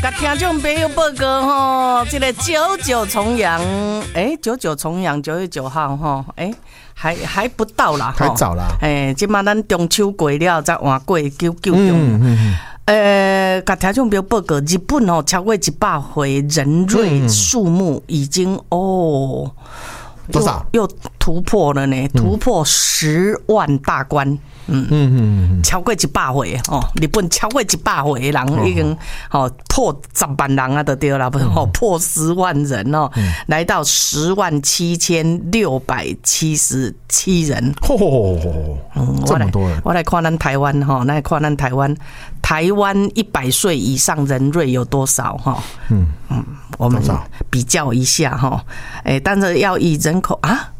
甲听众朋友报告吼，这个99重阳，99重阳9月9号吼，还不到啦， 还早啦， 即马咱中秋过了，才换过9中。甲听众朋友报告，日本哦超过100回人瑞数目已经多少？ 又突破了呢，突破10万大关。超过100回哦，日本超过100回的人已经破10万人啊，就对了，破10万人哦，来到107677人。 这么多人！ 我来看咱台湾哈，来看咱台湾100岁以上人瑞有多少哈？我们比较一下哈，但是要以人口啊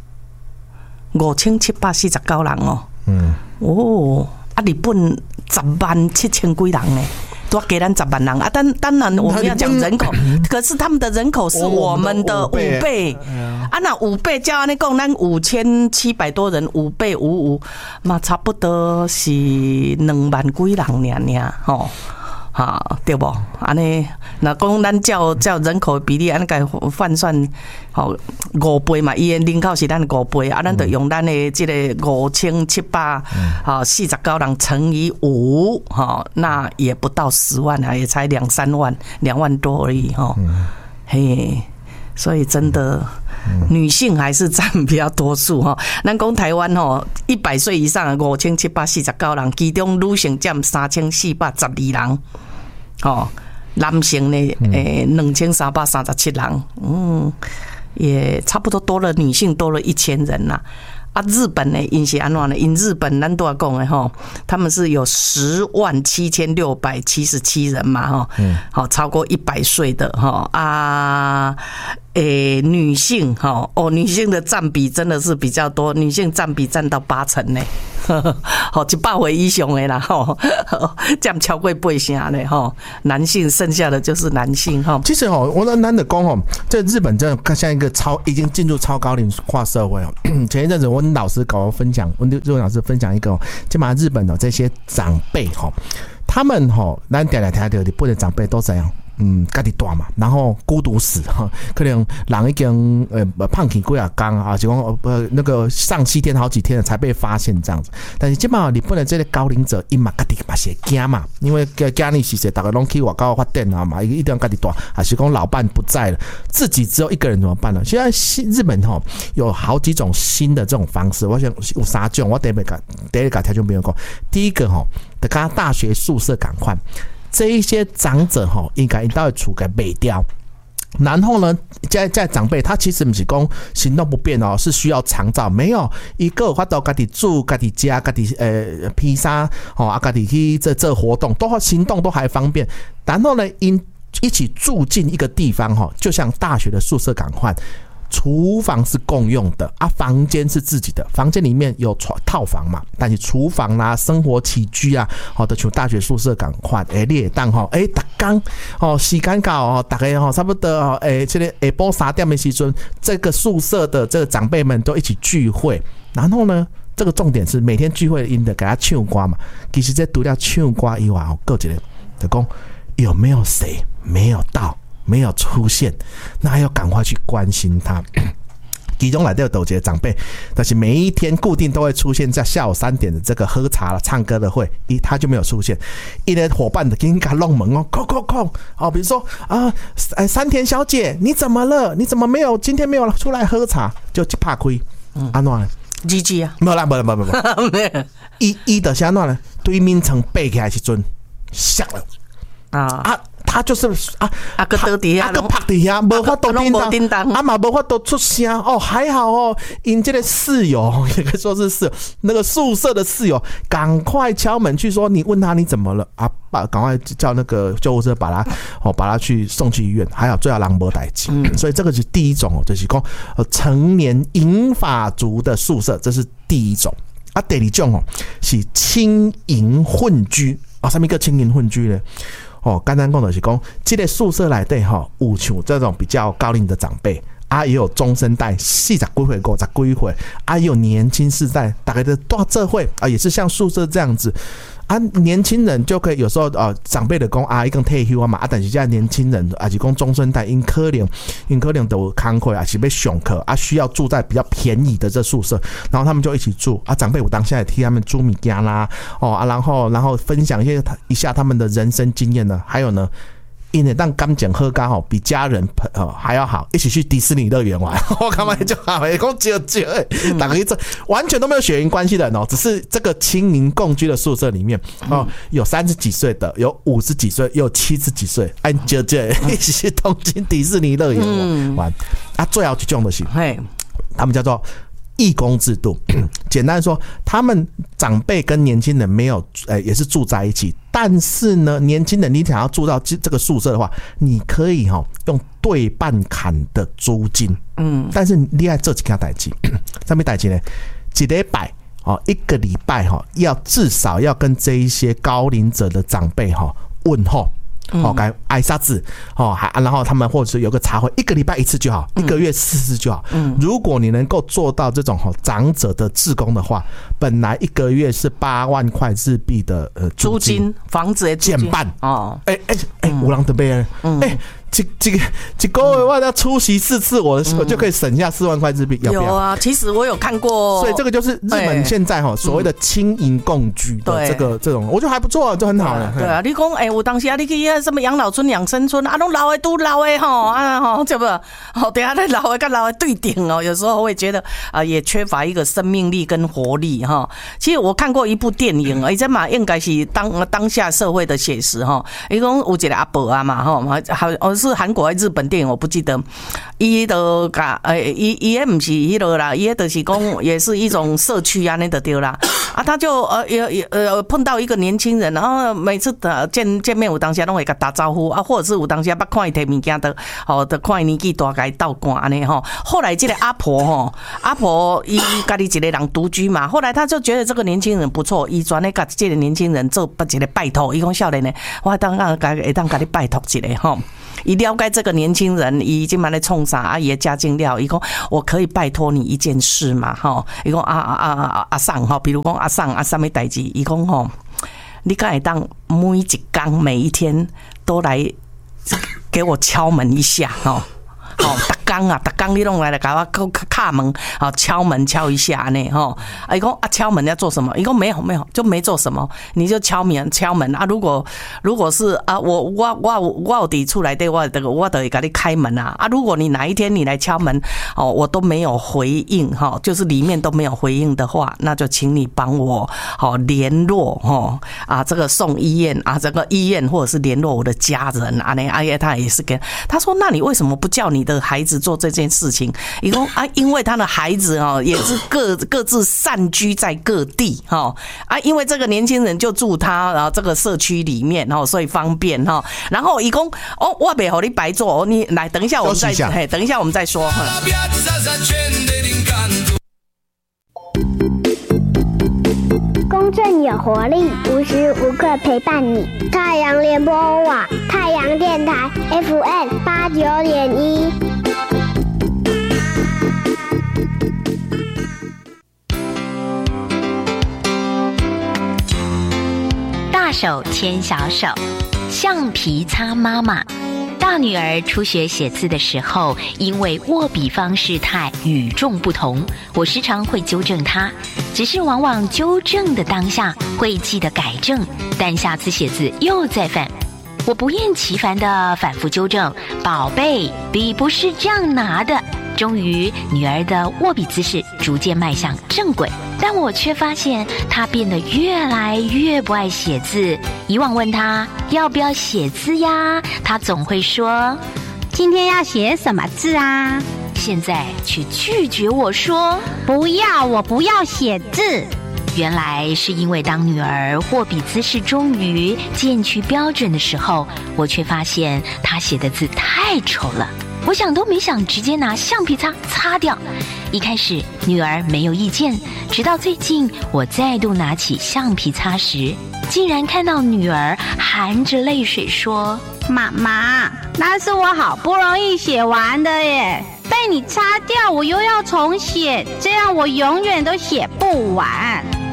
，5749人哦。日本107000几人呢，多给咱10万人啊！当然我们要讲人口，可是他们的人口是我们的5倍啊！那5倍照安尼讲，咱5700多人，5倍55嘛，差不多是2万几人尔吼。对不？安尼，那讲咱照人口的比例，安尼个换算，5倍嘛，伊的人口是咱5倍，咱就用咱的这个5749人乘以5，那也不到10万啊，也才2-3万，2万多而已嘿，所以真的。女性还是占比较多数哈。咱讲台湾100岁以上的5749人，其中女性占3412人，男性呢2337人，也差不多多了，女性多了1000人啦。日本呢，因是安怎呢？因日本咱都要讲的吼，他们是有107677人嘛超过100岁的女性女性的占比真的是比较多，女性占比占到80%呢，100回以上的啦占超过80%呢男性剩下的就是男性其实我难得讲这日本真的像一个已经进入超高龄化社会前一阵子我老师跟我分享，我日文老师分享一个基本上日本这些长辈他们咱常常听到日本的长辈都怎样？家己大嘛，然后孤独死可能人已经胖起几啊天啊，就讲那个上7天好几天了才被发现这样子。但是基本上日本的这个高龄者，伊嘛家己嘛是惊嘛，因为家里其实大家拢去外口发展啊嘛，一定要家己大，还是讲老伴不在了，自己只有一个人怎么办呢？现在日本有好几种新的这种方式，我想有3种，我第一个条件没有讲。第一个就跟大学宿舍赶快。这一些长者应该都会厝给卖掉，然后呢，在长辈他其实不是讲行动不便是需要长照，没有一个有法度自己住、自己家、自己披萨自己去这活动都行动都还方便，然后呢，一起住进一个地方就像大学的宿舍赶快。厨房是共用的房间是自己的，房间里面有套房嘛，但是厨房啦、生活起居啊，就像大学宿舍同款，你会当每天时间到大概差不多这个下晡3点的时阵，这个宿舍的这个长辈们都一起聚会，然后呢，这个重点是每天聚会因的给他唱歌嘛，其实这除了唱歌以外，还有一个就讲有没有谁没有到。没有出现，那要赶快去关心他。其中来的有一个长辈，但是每一天固定都会出现在下午3点的这个喝茶唱歌的会，他就没有出现。一的伙伴的给他弄门比如说山田小姐，你怎么了？你怎么今天没有出来喝茶？就怕亏，安怎呢 ？GG 啊？ 没啦，一的是安怎呢？对面层背起来时阵，吓了他就是个倒底下， 个趴底下，无法度叮当，嘛无法度出声还好因这个室友也可以说是室友，那个宿舍的室友赶快敲门去说，你问他你怎么了赶快叫那个救护车把他去送去医院，还好最好人没代志。所以这个是第一种就是说成年银发族的宿舍，这是第一种第二种是青银混居什么叫青银混居呢？简单讲就是讲，这个宿舍内底有像这种比较高龄的长辈也有中生代40几岁、50几岁也有年轻世代，大概的大这会也是像宿舍这样子啊，年轻人就可以有时候长辈的讲啊，已经退休啊嘛，啊，但是现在年轻人啊是讲中生代，因可能都有工课啊，是要上课啊，需要住在比较便宜的这宿舍，然后他们就一起住啊，长辈我当下也替他们煮米羹啦，然后分享一下他们的人生经验呢，还有呢。因为当感情好刚好比家人还要好，一起去迪士尼乐园玩，我干嘛就好，讲就大家这完全都没有血缘关系的人只是这个亲民共居的宿舍里面有30几岁的，有50几岁，有70几岁，按就一起去东京迪士尼乐园玩啊，最后一种的是，他们叫做。义工制度，简单说，他们长辈跟年轻人没有，也是住在一起，但是呢，年轻人你想要住到这个宿舍的话，你可以用对半砍的租金，但是你要做几件代志，什么代志呢？一礼拜一个礼拜要至少要跟这一些高龄者的长辈问候。该挨杀字然后他们或者是有个茶会，1个礼拜1次就好，1个月4次就好。如果你能够做到这种长者的志工的话，本来1个月是8万块日币的租金， 房子的减半有人特别一个月我要出席4次，我就可以省下4万块日币，要不要？ 有啊，其实我有看过， 所以这个就是日本现在所谓的亲银共居的这种，我觉得还不错，就很好了。 对啊，你讲有当时你去什么养老村、养生村啊，拢老的都老的对不？等下那老的跟老的对顶有时候会觉得也缺乏一个生命力跟活力其实我看过一部电影，这嘛应该是当下社会的写实伊讲有一个阿伯啊嘛是韩国还是日本电影我不记得，伊都伊也不是迄个啦，伊就是讲也是一种社区啊那的对啦他就碰到一个年轻人，然后每次见面有当时拢会甲打招呼或者是有当时捌看伊摕物件的看伊年纪大甲斗寒安尼后来这个阿婆伊家己一个人独居嘛，后来他就觉得这个年轻人不错，伊专咧甲这个年轻人做一个拜托，伊讲少年的，我会当甲你拜托一下伊了解这个年轻人，伊今晚在冲啥伊的家境了，伊讲我可以拜托你一件事嘛伊讲阿桑比如讲阿桑什么代志，伊讲你敢会当每一天每一天都来给我敲门一下每天你拢来给我敲门敲门敲一下呢伊讲敲门要做什么？伊讲没有就没做什么，你就敲门如果是我有伫厝内底我就会给你开门如果你哪一天你来敲门我都没有回应就是里面都没有回应的话，那就请你帮我联络这个送医院这个医院或者是联络我的家人他也是跟他说，那你为什么不叫你的孩子做这件事情？因为他的孩子也是各自散居在各地因为这个年轻人就住他这个社区里面所以方便然后伊讲我不让你白做，你来等一下我们再等一下我们再说公正有活力，无时无刻陪伴你。太阳联播网，太阳电台 FM89.1。 大手牵小手，橡皮擦妈妈。大女儿初学写字的时候，因为握笔方式太与众不同，我时常会纠正她，只是往往纠正的当下会记得改正，但下次写字又再犯。我不厌其烦地反复纠正，宝贝，笔不是这样拿的。终于，女儿的握笔姿势逐渐迈向正轨，但我却发现她变得越来越不爱写字。以往问她要不要写字呀，她总会说：“ 今天要写什么字啊？” 现在却拒绝我说：“ 不要，我不要写字。” 原来是因为当女儿握笔姿势终于渐趋标准的时候，我却发现她写的字太丑了。我想都没想，直接拿橡皮擦擦掉。一开始女儿没有意见，直到最近我再度拿起橡皮擦时，竟然看到女儿含着泪水说：“ 妈妈，那是我好不容易写完的耶，被你擦掉，我又要重写，这样我永远都写不完。”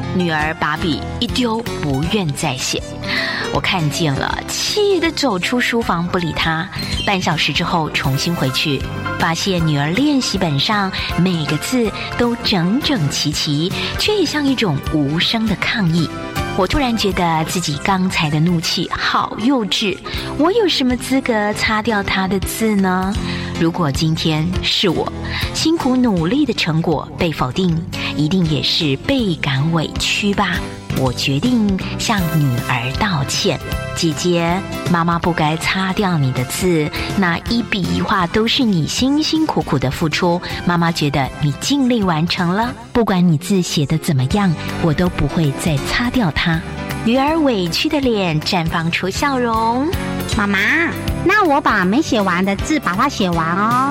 女儿把笔一丢，不愿再写。我看见了，气得走出书房不理她。半小时之后重新回去，发现女儿练习本上每个字都整整齐齐，却也像一种无声的抗议。我突然觉得自己刚才的怒气好幼稚，我有什么资格擦掉她的字呢？如果今天是我，辛苦努力的成果被否定，一定也是倍感委屈吧。我决定向女儿道歉。姐姐，妈妈不该擦掉你的字，那一笔一画都是你辛辛苦苦的付出，妈妈觉得你尽力完成了，不管你字写得怎么样，我都不会再擦掉它。女儿委屈的脸绽放出笑容。 妈妈，那我把没写完的字把它写完哦。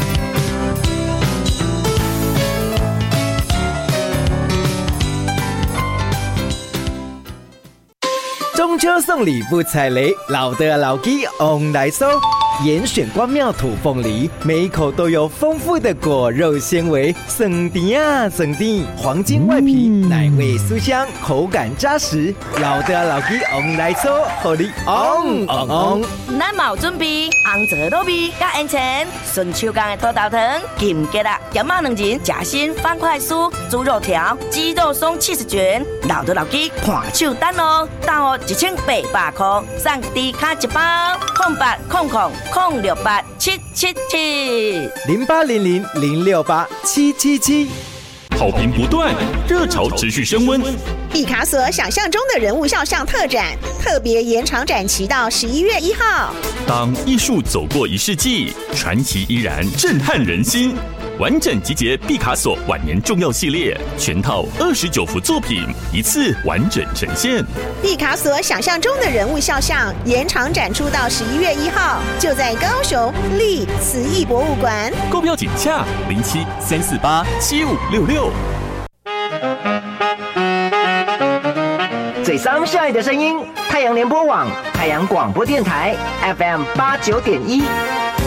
中秋送礼不踩雷，老的老鸡 on 来收。严选关庙土凤梨，每一口都有丰富的果肉纤维，酸甜啊酸甜，黄金外皮，奶味酥香，口感扎实。老的老鸡 on 来收，互你 on。 咱嘛有准备红枣糯米加烟钱，顺手工的土豆糖、金桔啊、咸肉两仁、夹心方块酥、猪肉条、鸡肉松70卷，老的老鸡看手单哦，单哦1800块，送低卡一包，0800-06777，0800-068-777。 好评不断，热潮持续升温。 毕卡索想象中的人物肖像特展，特别延长展期到11月1号。 当艺术走过1世纪，传奇依然震撼人心。完整集结毕卡索晚年重要系列，全套29幅作品，一次完整呈现。 毕卡索想象中的人物肖像延长展出到11月1号，就在高雄立慈艺博物馆。 购票请洽07-348-7566。 最伤相爱的声音，太阳联播网、太阳广播电台 FM 89.1。